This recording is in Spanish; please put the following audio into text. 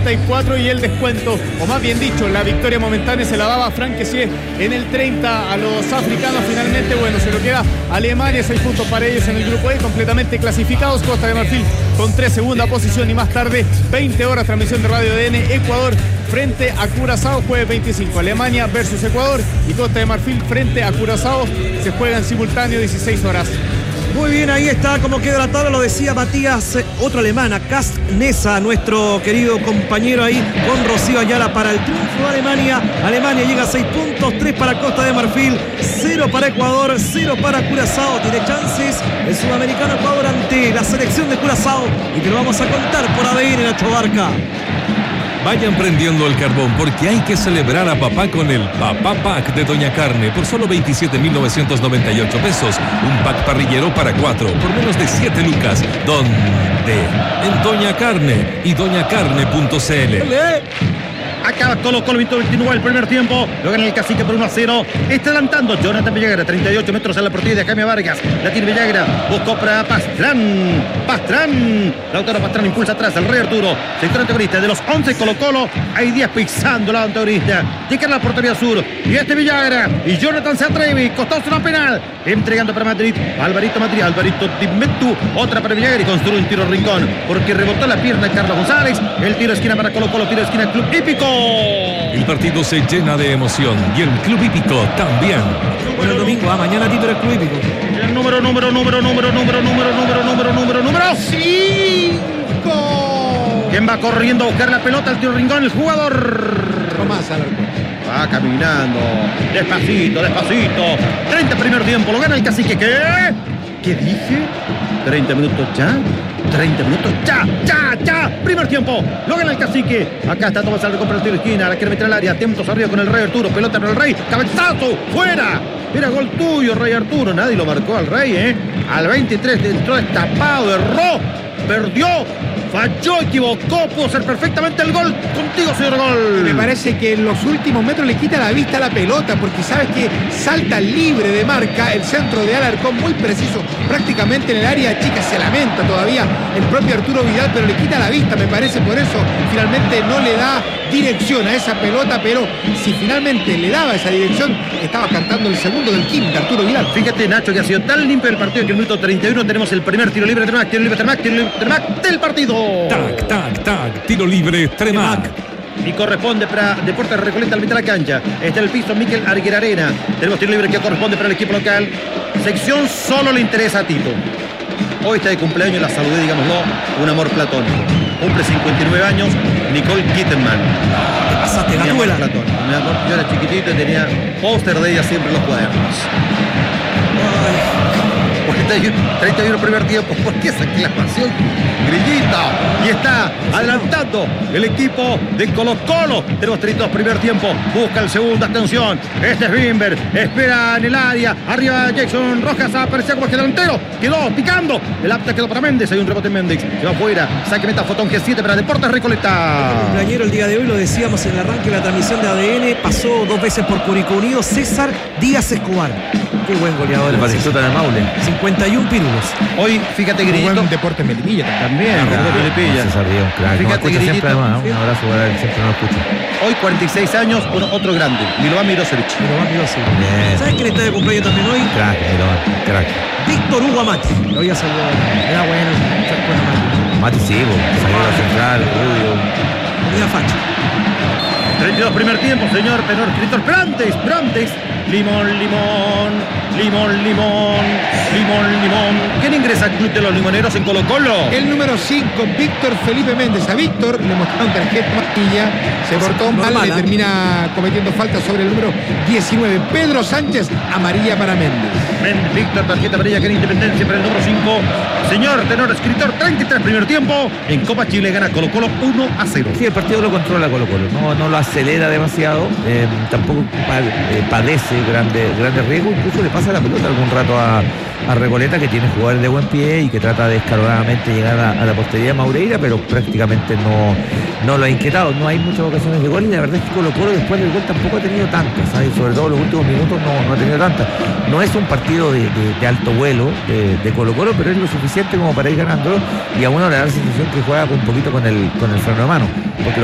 34 y el descuento, o más bien dicho, la victoria momentánea se la daba Frank Kessié en el 30 a los africanos. Finalmente, bueno, se lo queda Alemania, 6 puntos para ellos en el grupo E, completamente clasificados. Costa de Marfil con 3, segunda posición, y más tarde, 20 horas, transmisión de Radio DN, Ecuador frente a Curazao, jueves 25, Alemania versus Ecuador, y Costa de Marfil frente a Curazao, se juega en simultáneo, 16 horas. Muy bien, ahí está como queda la tabla, lo decía Matías, otro alemana, Kast Nessa, nuestro querido compañero ahí con Rocío Ayala para el triunfo de Alemania. Alemania llega a 6 puntos, 3 para Costa de Marfil, 0 para Ecuador, 0 para Curazao. Tiene chances el sudamericano Ecuador ante la selección de Curazao, y te lo vamos a contar por ADN, Nacho Barca. Vayan prendiendo el carbón porque hay que celebrar a papá con el Papá Pack de Doña Carne por solo 27,998 pesos. Un pack parrillero para 4 por menos de 7 lucas. ¿Dónde? En Doña Carne y doñacarne.cl. Acaba Colo 29 el primer tiempo. Lo gana el Cacique por 1-0. Está adelantando Jonathan Villagra, 38 metros a la portería de Jaime Vargas. La tiene Villagra, buscó para Pastrán. Lautaro Pastrán impulsa atrás al Rey Arturo, sector antagonista de los 11 Colo. Hay 10 pisando la antagonista. Llega a la portería sur, y Villagra, y Jonathan se atreve, costoso una penal, entregando para Madrid, Alvarito Timetu, otra para Villagra, y construye un tiro rincón, porque rebotó la pierna de Carlos González. El tiro de esquina para Colo, tiro de esquina Club Hípico. El partido se llena de emoción y el Club Hípico también. Bueno, el domingo, mañana título del Club Hípico. El número 5. ¿Quién va corriendo a buscar la pelota al tiro rincón? El jugador Tomás Alarcón. va caminando despacito. 30 primer tiempo, lo gana el Cacique. ¿Qué dije? 30 minutos ya. Primer tiempo, lo gana el Cacique. Acá está Tomás Alarcón para el tiro de esquina, la quiere meter al área, tiempos arriba con el Rey Arturo, pelota para el Rey, cabezazo, fuera. Era gol tuyo, Rey Arturo. Nadie lo marcó al Rey, Al 23 entró destapado, erró, perdió, falló, equivocó, pudo ser perfectamente el gol. Contigo, señor Gol. Me parece que en los últimos metros le quita la vista a la pelota, porque sabes que salta libre de marca el centro de Alarcón, muy preciso, prácticamente en el área chica. Se lamenta todavía el propio Arturo Vidal, pero le quita la vista, me parece. Por eso finalmente no le da dirección a esa pelota, pero si finalmente le daba esa dirección, estaba cantando el segundo del Kim de Arturo Vidal. Fíjate, Nacho, que ha sido tan limpio el partido que en el minuto 31 tenemos el primer tiro libre Tremac del partido. Tac, tiro libre Tremac. Y corresponde para Deportes Recoleta al mitad de la cancha. Está en el piso Miquel Arguerarena. Tenemos tiro libre que corresponde para el equipo local. Sección solo le interesa a Tito. Hoy está de cumpleaños, la saludé, digámoslo, un amor platónico. Cumple 59 años, Nicole Kittenman. Te pasaste, Gatuela. Yo era chiquitito y tenía póster de ella siempre en los cuadernos. 31 primer tiempo. ¿Por qué esa exclamación? Grillita. Y está adelantando el equipo de Colo. Tenemos 32 primer tiempo. Busca el segundo. Atención. Este es Bimber. Espera en el área. Arriba Jackson Rojas. Aparecía como que delantero. Quedó picando. El apta quedó para Méndez. Hay un rebote en Méndez. Se va afuera. Saque meta Fotón G7 para Deportes Recoleta. El cumpleañero el día de hoy, lo decíamos en el arranque de la transmisión de ADN. Pasó 2 veces por Curicó Unido. César Díaz Escobar. Qué buen goleador. El Batistuta de Maule. 51 pirulos. Hoy, fíjate, Grillito. Buen Deportes Melipilla También, Melipilla. César Díaz, crack. Fíjate, Nos escucha Grillito. siempre, además. Un abrazo para él, siempre nos escucha. Hoy 46 años, otro grande, Milovan Mirosevic. Bien. ¿Sabes quién está de cumpleaños también hoy? Crack, crack. Víctor Hugo Amati. Lo había saludado. Era bueno. Mati sí, salió a la central, Rubio. Unidad facha. 32 primer tiempo, señor tenor escritor Brantes. Limón. ¿Quién ingresa al Club de los Limoneros en Colo? El número 5, Víctor Felipe Méndez. A Víctor le mostraron tarjeta amarilla, se portó mal, le termina cometiendo falta sobre el número 19. Pedro Sánchez, amarilla para Méndez. Víctor, tarjeta amarilla que era Independencia para el número 5. Señor tenor escritor, 33 primer tiempo. En Copa Chile gana Colo 1-0. Sí, el partido lo controla Colo. No lo acelera demasiado, tampoco padece grandes riesgos, incluso le pasa la pelota algún rato a Recoleta, que tiene jugadores de buen pie y que trata descaradamente llegar a la portería de Maureira, pero prácticamente no lo ha inquietado. No hay muchas ocasiones de gol y la verdad es que Colo después del gol tampoco ha tenido tantas, ¿sabes? Sobre todo en los últimos minutos no ha tenido tantas. No es un partido de alto vuelo de Colo, pero es lo suficiente como para ir ganándolo, y a uno le da la sensación que juega un poquito con el freno de mano, porque